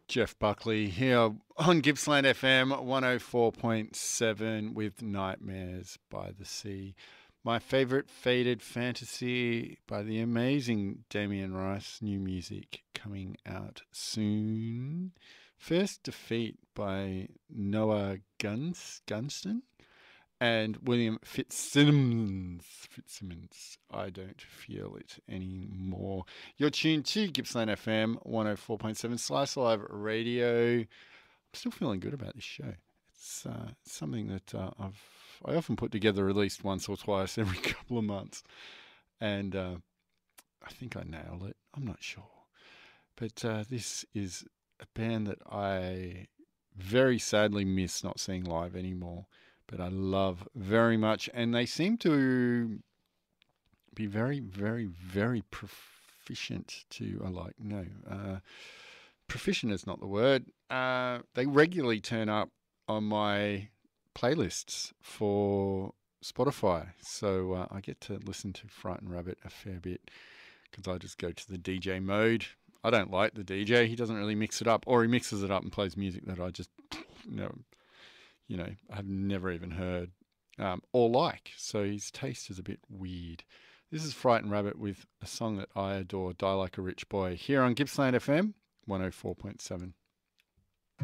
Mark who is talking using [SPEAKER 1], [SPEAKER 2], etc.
[SPEAKER 1] Jeff Buckley here on Gippsland FM 104.7 with Nightmares by the Sea. My favourite faded fantasy by the amazing Damien Rice. New music coming out soon. First Defeat by Noah Gunston and William Fitzsimmons. I don't feel it anymore. You're tuned to Gippsland FM 104.7 Slice Live Radio. I'm still feeling good about this show. It's something that I often put together at least once or twice every couple of months, and I think I nailed it. I'm not sure, but this is a band that I very sadly miss not seeing live anymore, but I love very much, and they seem to be very, very, very proficient to, proficient is not the word. They regularly turn up on my playlists for Spotify, so I get to listen to Frightened Rabbit a fair bit because I just go to the DJ mode. I don't like the DJ. He doesn't really mix it up, or he mixes it up and plays music that I just, I've never even heard or like. So his taste is a bit weird. This is Frightened Rabbit with a song that I adore, Die Like a Rich Boy, here on Gippsland FM 104.7.